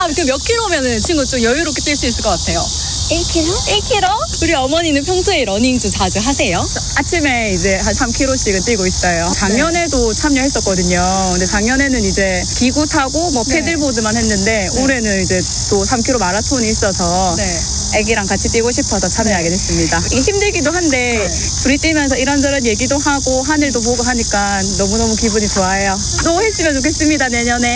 그 몇 킬로면은 친구 좀 여유롭게 뛸 수 있을 것 같아요. 1kg? 1km? 우리 어머니는 평소에 러닝 좀 자주 하세요? 아침에 이제 한 3km씩은 뛰고 있어요. 작년에도 참여했었거든요. 근데 작년에는 이제 기구 타고 뭐 패들보드만 했는데 올해는 이제 또 3km 마라톤이 있어서 애기랑 같이 뛰고 싶어서 참여하게 됐습니다. 이게 힘들기도 한데 둘이 뛰면서 이런저런 얘기도 하고 하늘도 보고 하니까 너무너무 기분이 좋아요. 또 했으면 좋겠습니다, 내년에.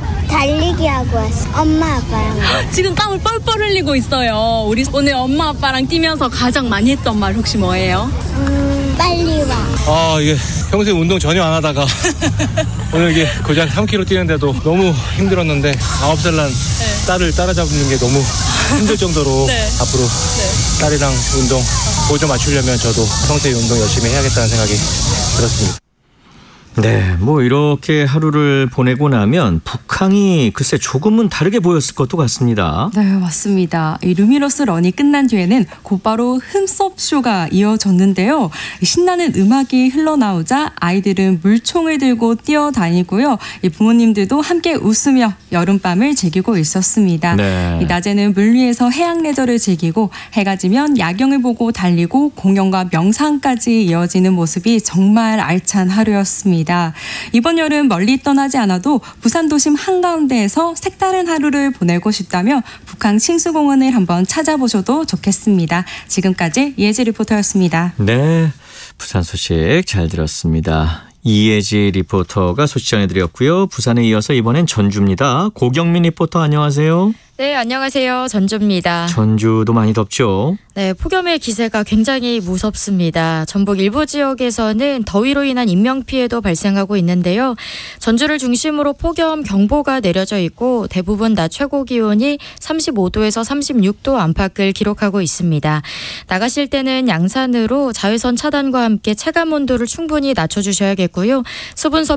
달리기 하고 왔어. 엄마 아빠랑. 지금 땀을 뻘뻘 흘리고 있어요. 우리 오늘 엄마 아빠랑 뛰면서 가장 많이 했던 말 혹시 뭐예요? 빨리 와. 이게 평소에 운동 전혀 안 하다가 오늘 이게 고작 3km 뛰는데도 너무 힘들었는데 9살 난 딸을 따라잡는 게 너무 힘들 정도로 앞으로 딸이랑 운동 보조 맞추려면 저도 평소에 운동 열심히 해야겠다는 생각이 들었습니다. 네, 뭐 이렇게 하루를 보내고 나면 북항이 글쎄 조금은 다르게 보였을 것도 같습니다. 네, 맞습니다. 이 루미너스 런이 끝난 뒤에는 곧바로 흠섭쇼가 이어졌는데요. 신나는 음악이 흘러나오자 아이들은 물총을 들고 뛰어다니고요. 이 부모님들도 함께 웃으며 여름밤을 즐기고 있었습니다. 네. 이 낮에는 물 위에서 해양 레저를 즐기고 해가 지면 야경을 보고 달리고 공연과 명상까지 이어지는 모습이 정말 알찬 하루였습니다. 이번 여름 멀리 떠나지 않아도 부산 도심 한가운데에서 색다른 하루를 보내고 싶다면 북한 칭수공원을 한번 찾아보셔도 좋겠습니다. 지금까지 이혜지 리포터였습니다. 네, 부산 소식 잘 들었습니다. 이혜지 리포터가 소식 전해드렸고요. 부산에 이어서 이번엔 전주입니다. 고경민 리포터 안녕하세요. 네, 안녕하세요. 전주입니다. 전주도 많이 덥죠? 네, 폭염의 기세가 굉장히 무섭습니다. 전북 일부 지역에서는 더위로 인한 인명피해도 발생하고 있는데요. 전주를 중심으로 폭염 경보가 내려져 있고 대부분 낮 최고 기온이 35도에서 36도 안팎을 기록하고 있습니다. 나가실 때는 양산으로 자외선 차단과 함께 체감 온도를 충분히 낮춰주셔야겠고요. 수분 섭